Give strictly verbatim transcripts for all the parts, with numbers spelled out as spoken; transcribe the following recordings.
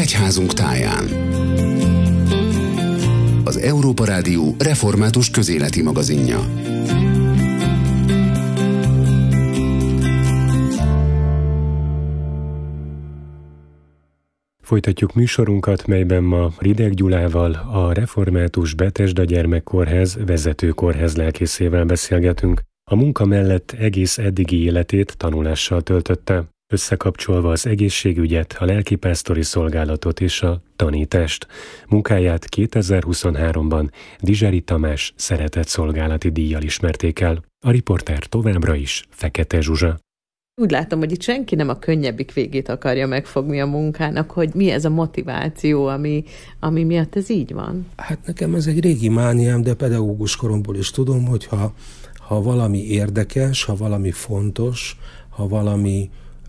egyházunk táján. Az Európa Rádió református közéleti magazinja. Folytatjuk műsorunkat, melyben ma Rideg Gyulával, a Református Bethesda Gyermekkórház vezető kórházlelkészével beszélgetünk. A munka mellett egész eddigi életét tanulással töltötte, összekapcsolva az egészségügyet, a lelkipásztori szolgálatot és a tanítást. Munkáját kétezer-huszonháromban Dizseri Tamás szeretett szolgálati díjjal ismerték el. A riporter továbbra is Fekete Zsuzsa. Úgy látom, hogy itt senki nem a könnyebbik végét akarja megfogni a munkának, hogy mi ez a motiváció, ami, ami miatt ez így van? Hát nekem ez egy régi mániám, de pedagógus koromból is tudom, hogy ha, ha valami érdekes, ha valami fontos, ha valami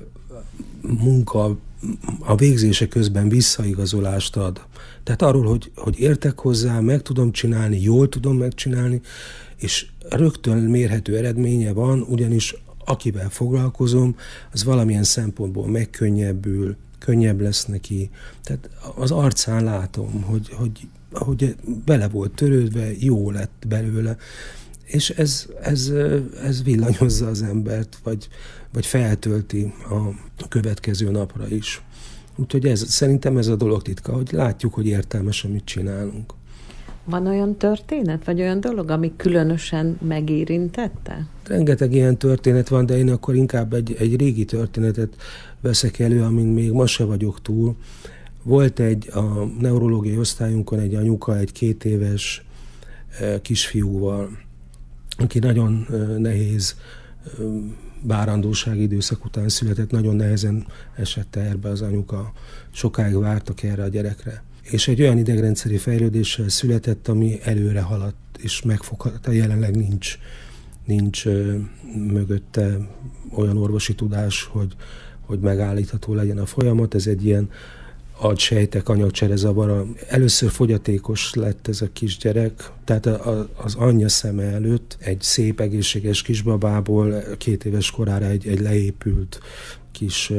munka a végzése közben visszaigazolást ad. Tehát arról, hogy, hogy értek hozzá, meg tudom csinálni, jól tudom megcsinálni, és rögtön mérhető eredménye van, ugyanis akivel foglalkozom, az valamilyen szempontból megkönnyebbül, könnyebb lesz neki. Tehát az arcán látom, hogy, hogy, hogy bele volt törődve, jó lett belőle, és ez, ez, ez villanyozza az embert, vagy, vagy feltölti a következő napra is. Úgyhogy ez, szerintem ez a dolog titka, hogy látjuk, hogy értelmes, amit csinálunk. Van olyan történet, vagy olyan dolog, ami különösen megérintette? Rengeteg ilyen történet van, de én akkor inkább egy, egy régi történetet veszek elő, amin még ma se vagyok túl. Volt egy a neurológiai osztályunkon egy anyuka, egy két éves kisfiúval, aki nagyon nehéz várandósági időszak után született, nagyon nehezen esett terbe az anyuka, sokáig vártak erre a gyerekre. És egy olyan idegrendszeri fejlődéssel született, ami előre haladt, és megfogható, jelenleg nincs, nincs ö, mögötte olyan orvosi tudás, hogy, hogy megállítható legyen a folyamat. Ez egy ilyen agysejtek anyagcsere zavara. Először fogyatékos lett ez a kisgyerek, tehát a, a, az anyja szeme előtt egy szép, egészséges kisbabából két éves korára egy, egy leépült kis,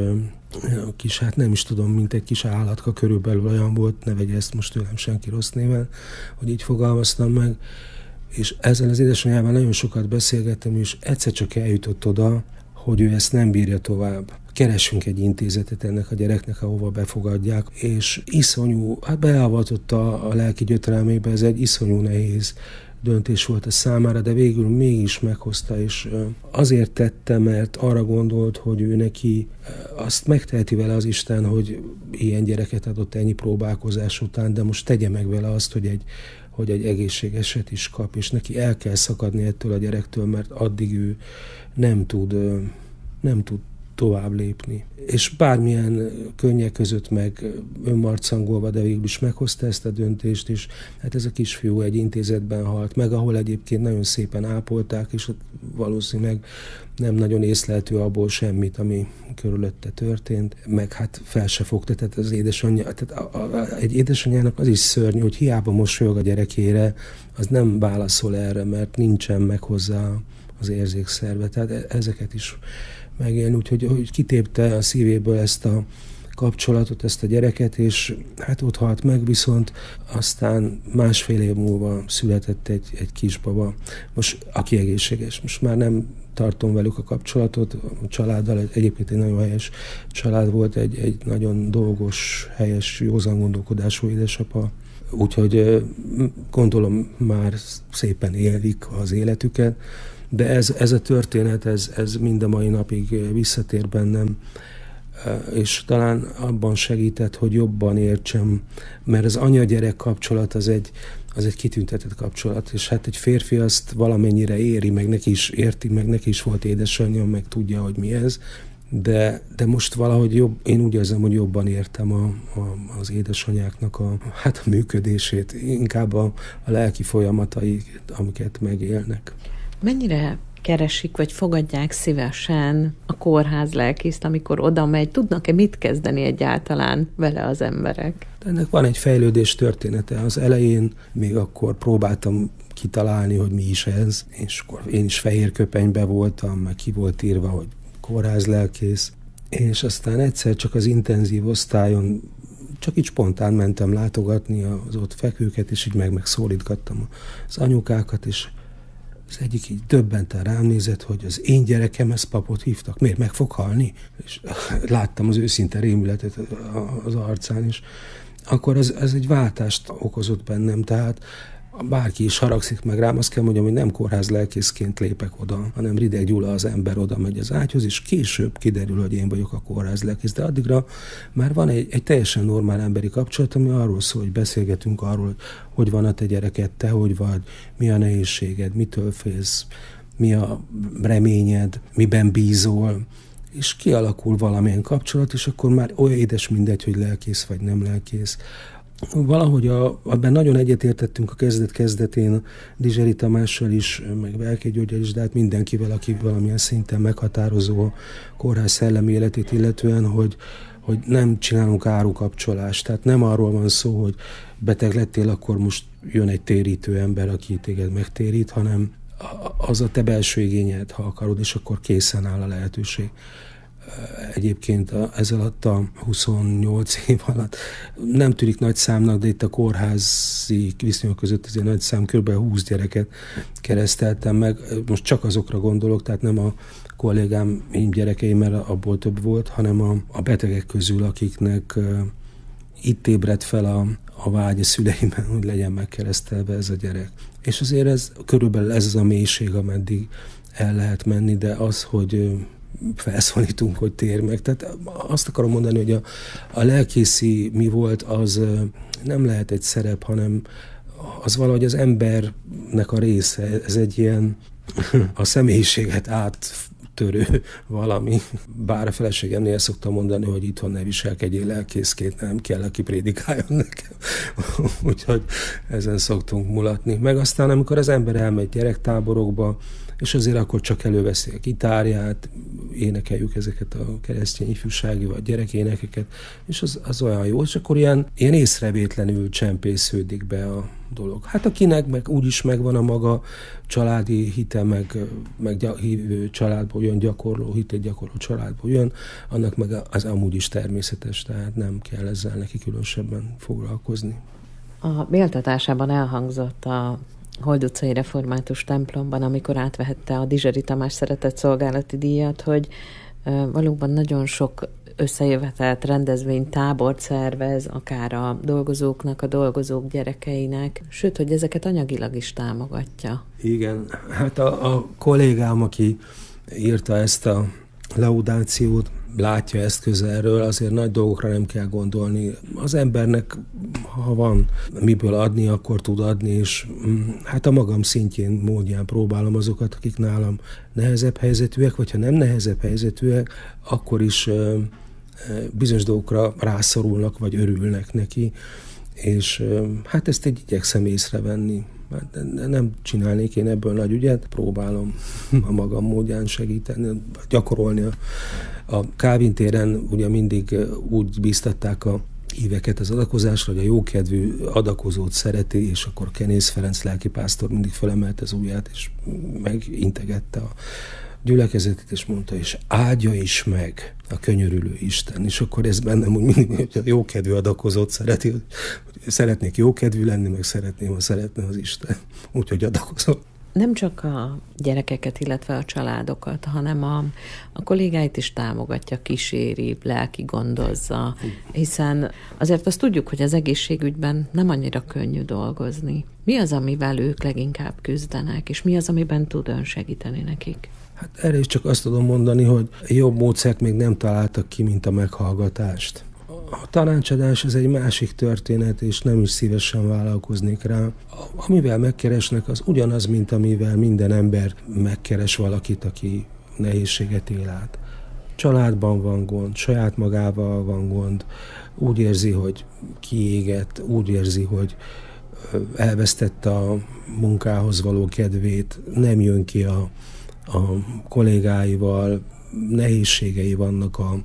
kis, hát nem is tudom, mint egy kis állatka körülbelül olyan volt, ne vegye ezt most tőlem senki rossz néven, hogy így fogalmaztam meg, és ezzel az édesanyjával nagyon sokat beszélgettem, és egyszer csak eljutott oda, hogy ő ezt nem bírja tovább. Keressünk egy intézetet ennek a gyereknek, ahova befogadják, és iszonyú, hát beavatotta a lelki gyötrelmébe, ez egy iszonyú nehéz döntés volt a számára, de végül mégis meghozta, és azért tette, mert arra gondolt, hogy ő neki azt megteheti vele az Isten, hogy ilyen gyereket adott ennyi próbálkozás után, de most tegye meg vele azt, hogy egy, hogy egy egészségeset is kap, és neki el kell szakadni ettől a gyerektől, mert addig ő nem tud, nem tud tovább lépni. És bármilyen könnyek között meg önmarcangolva, de végül is meghozta ezt a döntést, és hát ez a kisfiú egy intézetben halt meg, ahol egyébként nagyon szépen ápolták, és valószínűleg nem nagyon észleltő abból semmit, ami körülötte történt, meg hát fel se fogta, tehát az édesanyja, tehát a, a, egy édesanyjának az is szörnyű, hogy hiába mosolyog a gyerekére, az nem válaszol erre, mert nincsen meg hozzá az érzékszerve, tehát ezeket is megélni, úgyhogy hogy kitépte a szívéből ezt a kapcsolatot, ezt a gyereket, és hát ott halt meg, viszont aztán másfél év múlva született egy, egy kisbaba, most aki egészséges. Most már nem tartom velük a kapcsolatot, a családdal, egyébként egy nagyon helyes család volt, egy, egy nagyon dolgos, helyes, józan gondolkodású édesapa, úgyhogy gondolom már szépen élik az életüket, de ez, ez a történet, ez, ez mind a mai napig visszatér bennem, és talán abban segített, hogy jobban értsem, mert az anya-gyerek kapcsolat az egy, az egy kitüntetett kapcsolat, és hát egy férfi azt valamennyire éri, meg neki is érti, meg neki is volt édesanyja, meg tudja, hogy mi ez, de, de most valahogy jobb, én úgy érzem, hogy jobban értem a, a, az édesanyáknak a, hát a működését, inkább a, a lelki folyamatai, amiket megélnek. Mennyire keresik, vagy fogadják szívesen a kórház lelkészt, amikor oda megy? Tudnak-e mit kezdeni egyáltalán vele az emberek? Ennek van egy fejlődés története. Az elején még akkor próbáltam kitalálni, hogy mi is ez, és akkor én is fehér köpenybe voltam, meg ki volt írva, hogy kórház lelkész, és aztán egyszer csak az intenzív osztályon csak így spontán mentem látogatni az ott fekvőket, és így meg megszólítgattam az anyukákat, és az egyik így döbbenten rám nézett, hogy az én gyerekem, ezt papot hívtak, miért meg fog halni? És láttam az őszinte rémületet az arcán is. Akkor ez, ez egy váltást okozott bennem, tehát bárki is haragszik meg rám, azt kell mondjam, hogy nem kórház lelkészként lépek oda, hanem Rideg Gyula az ember oda megy az ágyhoz, és később kiderül, hogy én vagyok a kórház lelkész. De addigra már van egy, egy teljesen normál emberi kapcsolat, ami arról szól, hogy beszélgetünk arról, hogy hogy van a te gyereket, te hogy vagy, mi a nehézséged, mitől félsz, mi a reményed, miben bízol, és kialakul valamilyen kapcsolat, és akkor már olyan édes mindegy, hogy lelkész vagy nem lelkész. Valahogy a, abban nagyon egyetértettünk a kezdet-kezdetén Dizseri Tamással is, meg Velkei Györggyel is, de hát mindenkivel, aki valamilyen szinten meghatározó a kórház szellemi életét illetően, hogy, hogy nem csinálunk árukapcsolást. Tehát nem arról van szó, hogy beteg lettél, akkor most jön egy térítő ember, aki téged megtérít, hanem az a te belső igényed, ha akarod, és akkor készen áll a lehetőség. Egyébként ez alatt a huszonnyolc év alatt nem tűnik nagy számnak, de itt a kórházi viszonyok között azért nagy szám, kb. húsz gyereket kereszteltem meg. Most csak azokra gondolok, tehát nem a kollégám, én gyerekeim, mert abból több volt, hanem a, a betegek közül, akiknek uh, itt ébredt fel a, a vágy a szüleimben, hogy legyen megkeresztelve ez a gyerek. És azért ez körülbelül ez az a mélység, ameddig el lehet menni, de az, hogy uh, felszólítunk, hogy tér meg. Tehát azt akarom mondani, hogy a, a lelkészi mi volt, az nem lehet egy szerep, hanem az valahogy az embernek a része. Ez egy ilyen a személyiséget áttörő valami. Bár a feleségemnél szoktam mondani, hogy itthon ne viselkedjél lelkészként, nem kell, aki prédikáljon nekem. Úgyhogy ezen szoktunk mulatni. Meg aztán, amikor az ember elmegy gyerektáborokba, és azért akkor csak előveszi a gitárját, énekeljük ezeket a keresztény ifjúsági vagy gyerekénekeket, és az, az olyan jó, és akkor ilyen, ilyen észrevétlenül csempésződik be a dolog. Hát akinek meg úgyis megvan a maga családi hite, meg, meg hívő családból jön, gyakorló hitét gyakorló családból jön, annak meg az amúgy is természetes, tehát nem kell ezzel neki különösebben foglalkozni. A méltatásában elhangzott a Hold utcai református templomban, amikor átvehette a Dizseri Tamás szeretett szolgálati díjat, hogy valóban nagyon sok összejövetelt rendezvény, tábort szervez, akár a dolgozóknak, a dolgozók gyerekeinek, sőt, hogy ezeket anyagilag is támogatja. Igen, hát a, a kollégám, aki írta ezt a laudációt, látja ezt közelről, azért nagy dolgokra nem kell gondolni. Az embernek, ha van miből adni, akkor tud adni, és hát a magam szintjén, módján próbálom azokat, akik nálam nehezebb helyzetűek, vagy ha nem nehezebb helyzetűek, akkor is bizonyos dolgokra rászorulnak, vagy örülnek neki, és hát ezt egy igyekszem észrevenni. Nem csinálnék én ebből nagy ügyet, próbálom a magam módján segíteni, gyakorolni. A, a Kálvin téren ugye mindig úgy bíztatták a híveket az adakozásra, hogy a jókedvű adakozót szereti, és akkor Kenész Ferenc lelkipásztor mindig felemelte az ujját, és megintegette a gyülekezetet, és mondta, és áldja is meg a könyörülő Isten. És akkor ez bennem úgy mindig, hogy a jókedvű adakozót szereti, hogy szeretnék jókedvű lenni, meg szeretném, ha szeretne az Isten. Úgyhogy adakozom. Nem csak a gyerekeket, illetve a családokat, hanem a, a kollégáit is támogatja, kíséri, lelki gondozza, hiszen azért azt tudjuk, hogy az egészségügyben nem annyira könnyű dolgozni. Mi az, amivel ők leginkább küzdenek, és mi az, amiben tud ön segíteni nekik? Hát erre is csak azt tudom mondani, hogy jobb módszert még nem találtak ki, mint a meghallgatást. A tanácsadás ez egy másik történet, és nem is szívesen vállalkoznék rá. Amivel megkeresnek, az ugyanaz, mint amivel minden ember megkeres valakit, aki nehézséget él át. Családban van gond, saját magával van gond, úgy érzi, hogy kiégett, úgy érzi, hogy elvesztette a munkához való kedvét, nem jön ki a, a kollégáival, nehézségei vannak a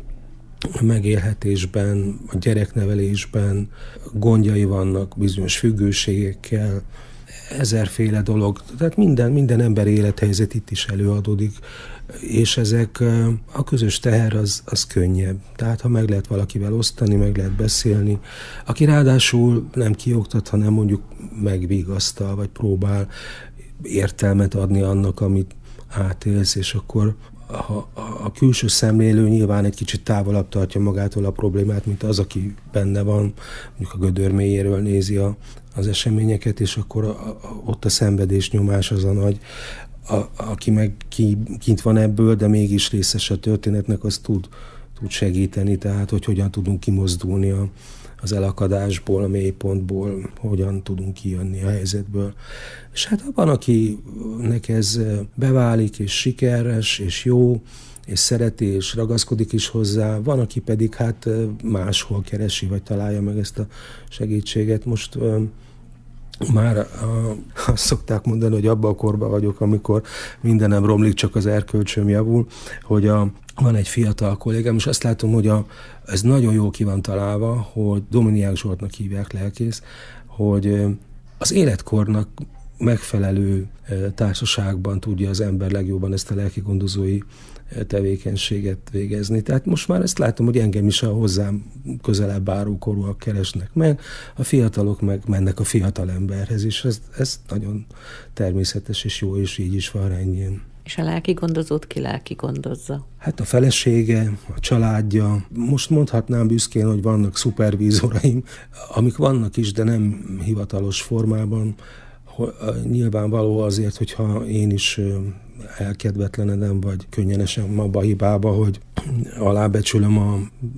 a megélhetésben, a gyereknevelésben, gondjai vannak bizonyos függőségekkel. ezerféle dolog, tehát minden, minden ember élethelyzet itt is előadódik, és ezek a közös teher az, az könnyebb. Tehát ha meg lehet valakivel osztani, meg lehet beszélni, aki ráadásul nem kioktat, hanem mondjuk megvigasztal, vagy próbál értelmet adni annak, amit átélsz, és akkor a, a külső szemlélő nyilván egy kicsit távolabb tartja magától a problémát, mint az, aki benne van, mondjuk a gödör mélyéről nézi a, az eseményeket, és akkor a, a, ott a szenvedés nyomás az a nagy, a, aki meg ki, kint van ebből, de mégis részes a történetnek, az tud, tud segíteni, tehát hogy hogyan tudunk kimozdulni a, az elakadásból, a mélypontból, hogyan tudunk kijönni a helyzetből. És hát van, akinek ez beválik, és sikeres, és jó, és szereti, és ragaszkodik is hozzá, van, aki pedig hát máshol keresi, vagy találja meg ezt a segítséget. Most már a, azt szokták mondani, hogy abban a korban vagyok, amikor mindenem romlik, csak az erkölcsöm javul, hogy a, van egy fiatal kollégám, és azt látom, hogy a, ez nagyon jól ki van találva, hogy Dominiák Zsoltnak hívják, lelkész, hogy az életkornak megfelelő társaságban tudja az ember legjobban ezt a lelkigondozói tevékenységet végezni. Tehát most már ezt látom, hogy engem is a hozzám közelebb álló korúak keresnek meg, a fiatalok meg mennek a fiatal emberhez, és ez, ez nagyon természetes és jó, és így is van rendjén. És a lelkigondozót ki lelkigondozza? Hát a felesége, a családja. Most mondhatnám büszkén, hogy vannak szupervízoraim, amik vannak is, de nem hivatalos formában. Nyilvánvaló azért, hogyha én is elkedvetlenedem, vagy könnyen esem abba a hibába, hogy alábecsülöm a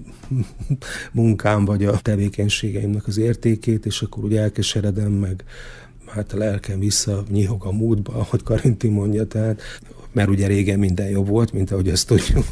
munkám, vagy a tevékenységeimnek az értékét, és akkor úgy elkeseredem, meg hát a lelkem vissza nyihog a múltba, ahogy Karinti mondja, tehát, mert ugye régen minden jobb volt, mint ahogy ezt tudjuk.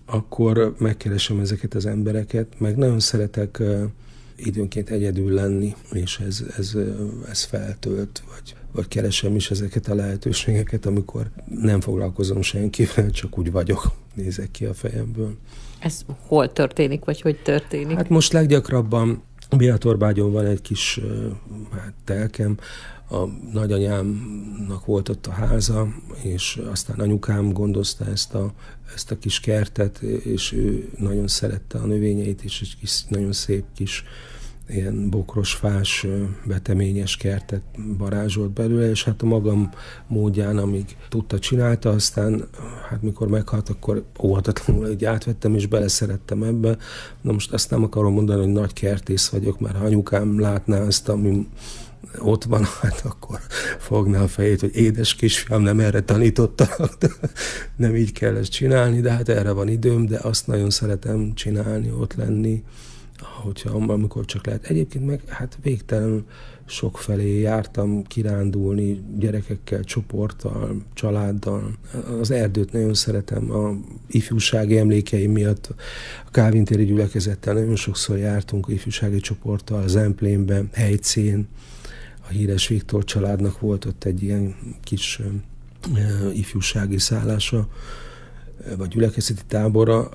Akkor megkeresem ezeket az embereket, meg nagyon szeretek időnként egyedül lenni, és ez, ez, ez feltölt, vagy, vagy keresem is ezeket a lehetőségeket, amikor nem foglalkozom senkivel, csak úgy vagyok, nézek ki a fejemből. Ez hol történik, vagy hogy történik? Hát most leggyakrabban Bihatorbágyon van egy kis hát, telkem, a nagyanyámnak volt ott a háza, és aztán anyukám gondozta ezt a, ezt a kis kertet, és ő nagyon szerette a növényeit, és egy kis, nagyon szép kis ilyen bokrosfás, beteményes kertet varázsolt belőle, és hát a magam módján, amíg tudta, csinálta, aztán hát mikor meghalt, akkor óhatatlanul így átvettem, és beleszerettem ebbe. Na most azt nem akarom mondani, hogy nagy kertész vagyok, mert ha anyukám látná azt, ami ott van, hát akkor fogná a fejét, hogy édes kisfiam, nem erre tanítottak, nem így kell ezt csinálni, de hát erre van időm, de azt nagyon szeretem csinálni, ott lenni, hogyha amikor csak lehet. Egyébként meg hát végtelen sok felé jártam kirándulni, gyerekekkel, csoporttal, családdal. Az erdőt nagyon szeretem, a ifjúsági emlékeim miatt a Kálvin téri gyülekezettel nagyon sokszor jártunk ifjúsági csoporttal, a Zemplénbe, Helycén. A híres Viktor családnak volt ott egy ilyen kis uh, ifjúsági szállása, vagy gyülekezeti tábora.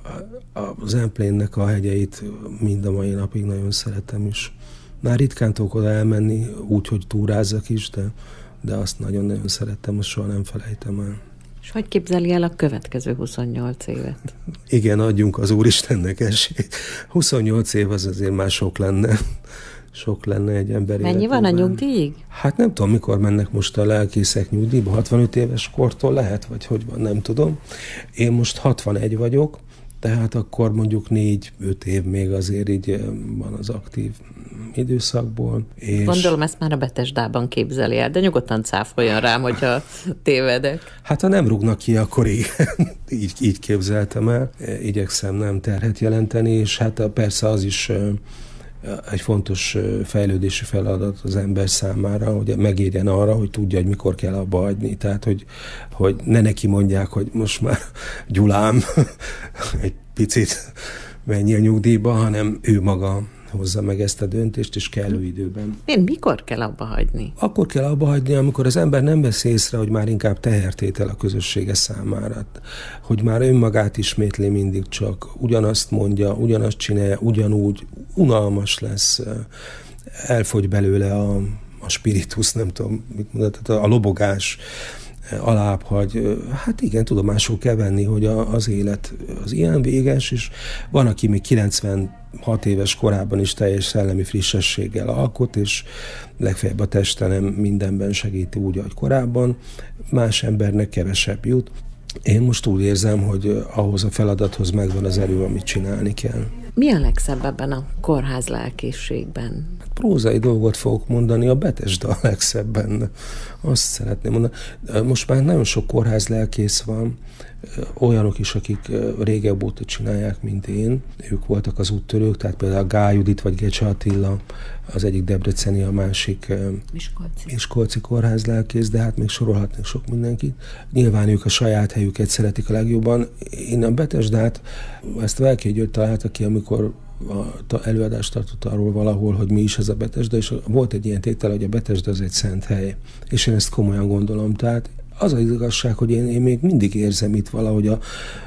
A Zemplénnek a hegyeit mind a mai napig nagyon szeretem is. Már ritkán tudok oda elmenni, úgy, hogy túrázzak is, de, de azt nagyon-nagyon szerettem, azt soha nem felejtem el. És hogy képzeli el a következő huszonnyolc évet? Igen, adjunk az Úristennek esélyt. huszonnyolc év az azért már sok lenne. Sok lenne egy ember Mennyi életében. Van a nyugdíjig? Hát nem tudom, mikor mennek most a lelkészek nyugdíjba, hatvanöt éves kortól lehet, vagy hogy van, nem tudom. Én most hatvanegy vagyok, tehát akkor mondjuk négy-öt év még azért így van az aktív időszakból. És gondolom ezt már a Betesdában képzeli el, de nyugodtan cáfoljon rám, hogyha tévedek. Hát ha nem rúgnak ki, akkor igen. így, így képzeltem el. Igyekszem nem terhet jelenteni, és hát persze az is egy fontos fejlődési feladat az ember számára, hogy megérjen arra, hogy tudja, hogy mikor kell abba hagyni. Tehát, hogy, hogy ne neki mondják, hogy most már Gyulám egy picit menjél nyugdíjba, hanem ő maga hozza meg ezt a döntést, és kellő időben. Én mikor kell abba hagyni? Akkor kell abba hagyni, amikor az ember nem vesz észre, hogy már inkább tehertétel a közössége számára. Hogy már önmagát ismétli mindig csak, ugyanazt mondja, ugyanazt csinálja, ugyanúgy unalmas lesz, elfogy belőle a, a spiritus, nem tudom, mit mondod, tehát a lobogás alább, hogy hát igen, tudomásul kell venni, hogy a, az élet az ilyen véges, és van, aki még kilencvenhat éves korában is teljes szellemi frissességgel alkot, és legfeljebb a teste nem mindenben segíti úgy, ahogy korábban, más embernek kevesebb jut. Én most úgy érzem, hogy ahhoz a feladathoz megvan az erő, amit csinálni kell. Mi a legszebb ebben a kórház lelkészségben? Prózai dolgot fogok mondani, a Betesda a legszebb benne. Azt szeretném mondani. Most már nagyon sok kórház lelkész van, olyanok is, akik régebb óta csinálják, mint én. Ők voltak az úttörők, tehát például Gály Judit vagy Gecse Attila, az egyik debreceni, a másik Miskolci. Miskolci kórház lelkész, de hát még sorolhatnék sok mindenkit. Nyilván ők a saját helyüket szeretik a legjobban. Én a Betesdát, ezt Velkei György találta ki, amikor a előadást tartott arról valahol, hogy mi is ez a Betesda, és volt egy ilyen tétel, hogy a Betesda az egy szent hely. És én ezt komolyan gondolom. Tehát az az igazság, hogy én, én még mindig érzem itt valahogy a,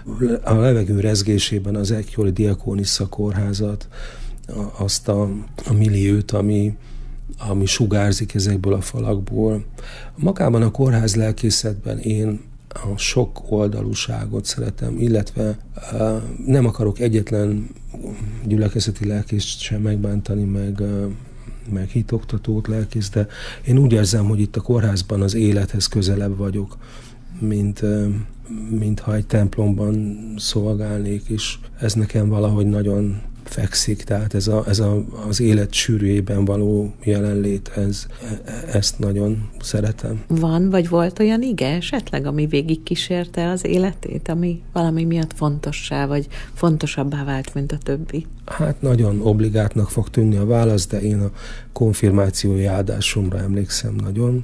a levegő rezgésében az egykori Diakonissza kórházat, a, azt a, a milliót, ami, ami sugárzik ezekből a falakból. Magában a kórház lelkészetben én a sok oldalúságot szeretem, illetve uh, nem akarok egyetlen gyülekezeti lelkészt sem megbántani, meg, uh, meg hitoktatót lelkész, de én úgy érzem, hogy itt a kórházban az élethez közelebb vagyok, mint, uh, mint ha egy templomban szolgálnék, és ez nekem valahogy nagyon fekszik, tehát ez, a, ez a, az élet sűrűjében való jelenlét, ez, ezt nagyon szeretem. Van, vagy volt olyan ige esetleg, ami végig kísérte az életét, ami valami miatt fontossá, vagy fontosabbá vált, mint a többi? Hát nagyon obligátnak fog tűnni a válasz, de én a konfirmációi áldásomra emlékszem nagyon.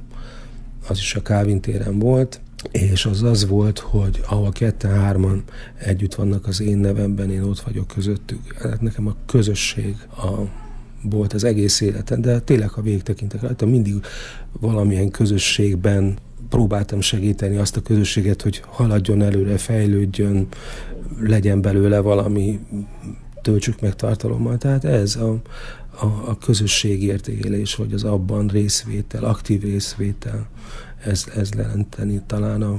Az is a Kávin téren volt, és az az volt, hogy ahol ketten-hárman együtt vannak az én nevemben, én ott vagyok közöttük. Hát nekem a közösség a, volt az egész életen, de tényleg, ha végtekintek rajta, mindig valamilyen közösségben próbáltam segíteni azt a közösséget, hogy haladjon előre, fejlődjön, legyen belőle valami, töltsük meg tartalommal. Tehát ez a, a, a közösségért élés, vagy az abban részvétel, aktív részvétel, ez, ez jelenteni talán a,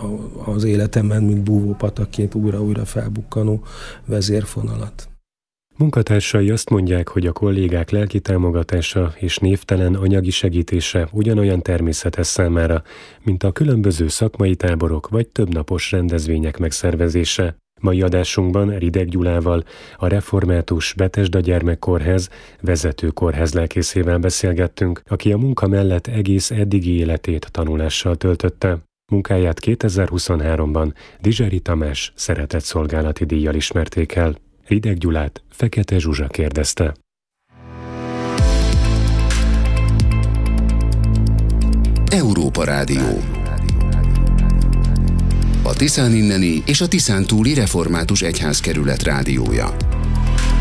a, az életemben, mint búvópatakként újra-újra felbukkanó vezérfonalat. Munkatársai azt mondják, hogy a kollégák lelki támogatása és névtelen anyagi segítése ugyanolyan természetes számára, mint a különböző szakmai táborok vagy többnapos rendezvények megszervezése. Mai adásunkban Rideg Gyulával, a Református Betesda Gyermekkórház vezető kórházlelkészével beszélgettünk, aki a munka mellett egész eddigi életét tanulással töltötte. Munkáját kétezer-huszonháromban Dizseri Tamás szeretett szolgálati díjjal ismerték el. Rideg Gyulát Fekete Zsuzsa kérdezte. Európa Rádió. A Tiszán inneni és a Tiszán túli református egyházkerület rádiója.